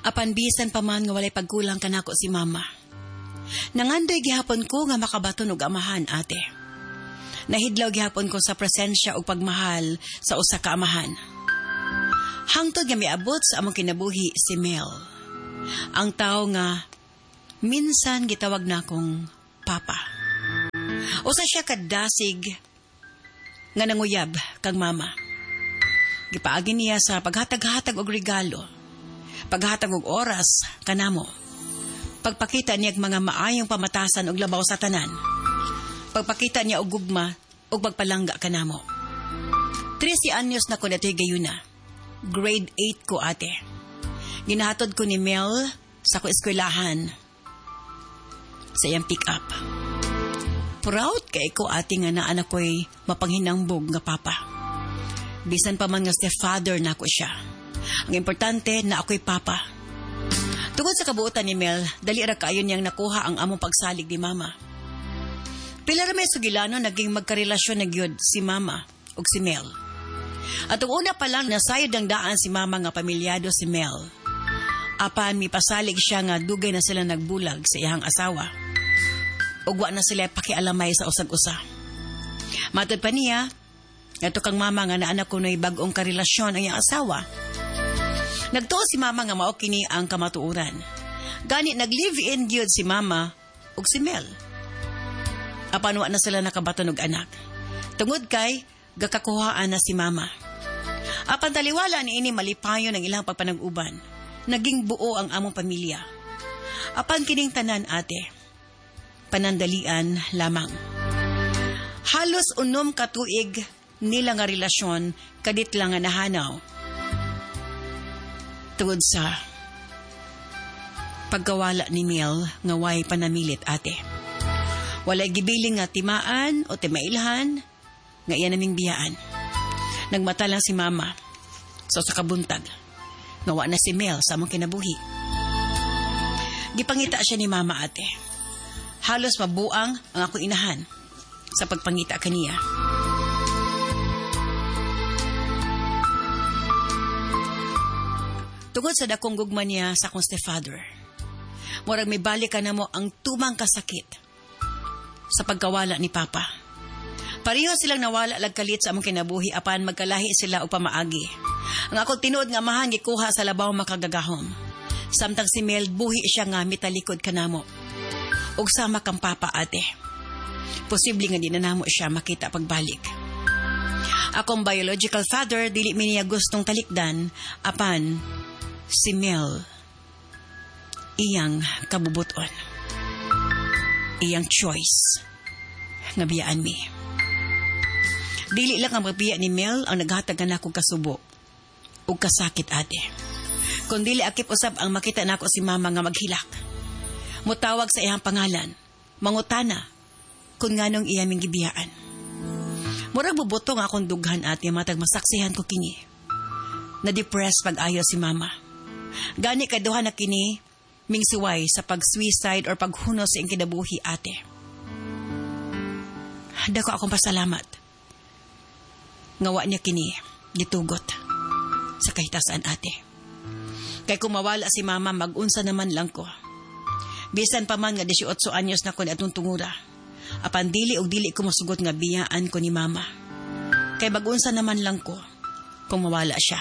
Apan bisan pa man nga walay pagkulang kanako si mama. Nangandoy gihapon ko nga makabaton og amahan, ate. Nahidlaw gihapon ko sa presensya ug pagmahal sa usa ka amahan. Hangtod nga miabot sa among kinabuhi si Mel. Ang tao nga minsan gitawag na akong papa. Usa siya kadasig nga nanguyab kang mama. Gipaagi niya sa paghatag-hatag og regalo, paghatag og oras kanamo, pagpakita niya mga maayong pamatasan og labaw sa tanan, pagpakita niya og gugma og pagpalangga kanamo. 13 anyos na ko datoy gayuna. Grade 8 ko, ate. Ginahatod ko ni Mel sa ko eskwelahan sa iyang pick-up. Proud kay ko, ate, nga na anak ko'y mapanghinangbog nga papa. Bisan pa man nga stepfather na ako siya. Ang importante na ako'y papa. Tungod sa kabuutan ni Mel, dali ra kaayo niyang nakuha ang among pagsalig ni mama. Pila ra may sugilano naging magkarelasyon na gyud si mama ug si Mel. At ang una pa lang nasayod ang daan si mama nga pamilyado si Mel. Apan mipasalig siya nga dugay na sila nagbulag sa iyang asawa. Ug wa na sila pakialamay sa usag-usa. Matod pa niya, nato kang mama nga naanak ko no'y bag-ong karelasyon ang iyang asawa. Nagtuo si mama nga mao kini ang kamatuoran. Gani nag-live-in gyud si mama ug si Mel. Apan wa na sila nakabaton og anak. Tungod kay gakakuhaan na si mama. Apan taliwala ni ini malipayon ang ilang pagpanag-uban. Naging buo ang among pamilya. Apan kining tanan, ate, panandalian lamang. Halos 6 ka tuig nila nga relasyon kadit lang nga nahanaw. Tungod sa pagkawala ni Mel nga way panamilit, ate. Walay gibiling nga timaan o timailhan nga iyan naming biyaan. Nagmata lang si mama sa kabuntag. Ngawa na si Mel sa among kinabuhi. Gipangita siya ni mama, ate. Halos mabuang ang akong inahan sa pagpangita kaniya. Tungod sa dakong gugma niya sa akong stepfather, murag may balik ka na mo ang tumang kasakit sa pagkawala ni papa. Pareho silang nawala lagkalit sa among kinabuhi apan magkalahi sila o pamaagi. Ang akong tinuod nga amahan gikuha sa labaw makagagahom. Samtang si Mel buhi siya nga mitalikod kanamo. Ug sama kang papa, ate. Posible nga di na namo siya makita pagbalik. Akong biological father dili mi niya gustong talikdan apan si Mel iyang kabubuton. Iyang choice nga biyaan mi. Dili lang ang magbiya ni Mel ang naghatag na akong kasubo ug kasakit, ate. Kung dili akip usab ang makita nako si mama nga maghilak. Mutawag sa iyang pangalan, mangutana kung nganong iya ming gibiyaan. Murag bubutong akong dughan, ate, matag masaksihan ko kini. Na-depress pag-ayo si mama. Gani kaduha na kini ming siway sa pag-suicide or paghunos sa iyang kinabuhi, ate. Dako akong pasalamat. Ngawa niya kini, gitugot sa kahitasan, ate. Kay kung mawala si mama, mag-unsa naman lang ko. Bisan pa man nga 18 anyos na ko na atong tungura. Apan dili og dili ko masugot nga biyaan ko ni mama. Kay mag-unsa naman lang ko kung mawala siya.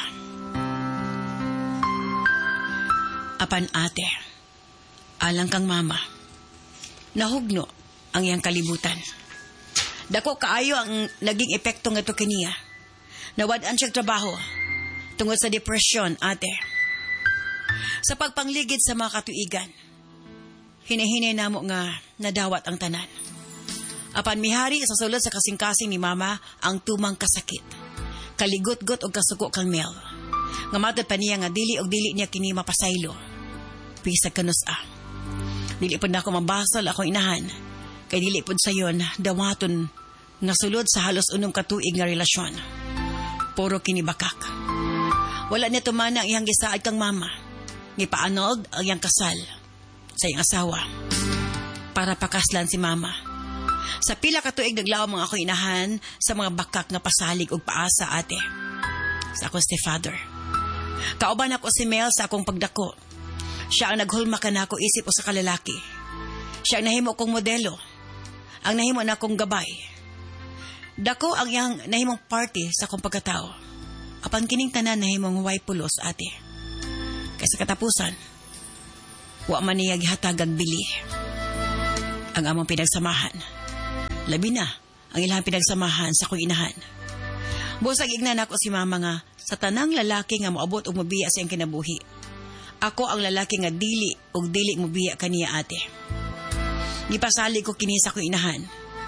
Apan, ate, alang kang mama, nahugno ang iyang kalibutan. Dako kaayo ang naging epekto nga to kaniya. Nawad-an siyang trabaho tungod sa depression, ate. Sa pagpangligid sa mga katuigan, hinahinay namo nga nadawat ang tanan. Apan mihari sa sulod sa kasing-kasing ni mama ang tumang kasakit. Kaligot-got og kasuko kang Mel. Nga matod pa niya nga dili og dili niya kini mapasaylo. Pisag kanus-a. Dili pud nako mabasal ako inahan. Kay dili pud sayon dawaton nga sulod sa halos 6 ka tuig nga relasyon. Puro kini bakak. Wala niya tumana ang iyang gisaad kang mama. Gipaanold ang iyang kasal sa iyang asawa para pakaslan si mama. Sa pila ka tuig naglaom mga ako inahan sa mga bakak nga pasalig ug paasa, ate. Sa akong stepfather. Kauban ako si Mel sa akong pagdako. Siya ang naghulma ka na ako isip o sa kalalaki. Siya ang nahimo kong modelo. Ang nahimo na akong gabay. Dako ang iyang nahimong party sa akong pagkatao. Apan kining tanan nahimong way pulos, ate. Kaysa katapusan, wa man niya gihatag og bili. Ang among pinagsamahan. Labi na ang ilang pinagsamahan sa akong inahan. Busag ignan ako si mama nga sa tanang lalaki nga moabot og mobiya sa iyang kinabuhi. Ako ang lalaki nga dili og dili mobiya kaniya, ate. Gipasali ko kini sa akong inahan.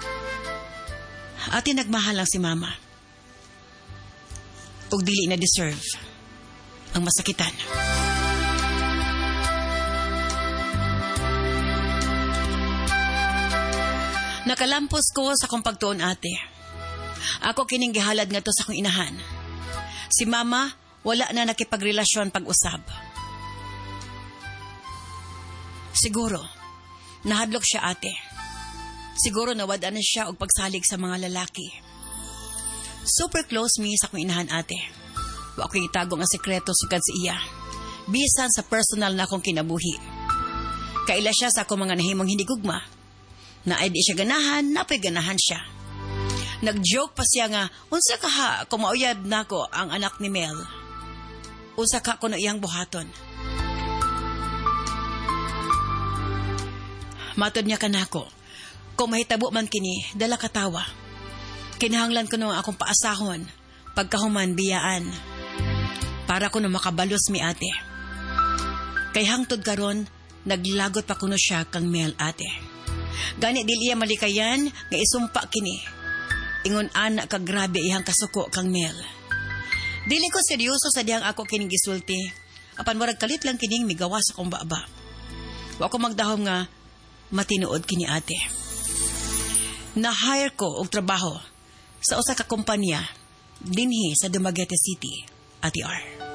Ate, nagmahal lang si mama. Og dili na deserve ang masakitan. Nakalampos ko sa kong pagtuon, ate. Ako kining gihalad nga to sa akong inahan. Si mama, wala na nakipagrelasyon pag-usab. Siguro, nahadlok siya, ate. Siguro nawada na siya og pagsalig sa mga lalaki. Super close mi sa akong inahan, ate. Wa ko itago nga sekreto sugad sa iya. Bisan sa personal na akong kinabuhi. Kaila siya sa akong mga nahimong hindi gugma. Na ay di siya ganahan, napay ganahan siya. Nag-joke pa siya nga, unsa ka ha, kung mauyab na ko ang anak ni Mel. Unsa ka ko na iyang buhaton. Matod niya ka na ko, kung mahitabo man kini, dala katawa. Kinahanglan ko na akong paasahon, pagkahuman biyaan. Para ko na makabalos mi, ate. Kay hangtod karon, naglagot pa kuno siya kang Mel, ate. Gani dili iya malikayan nga isumpa kini. Ingon ana ka grabe iyang kasuko kang Mel. Dili ko seryoso sa diyang ako kining gisulti. Apan warag kalit lang kining migawas akong baba. Wa ko magdahom nga matinuod kini, ate. Na-hire ko og trabaho sa usa ka kompanya dinhi sa Dumaguete City, Ate R.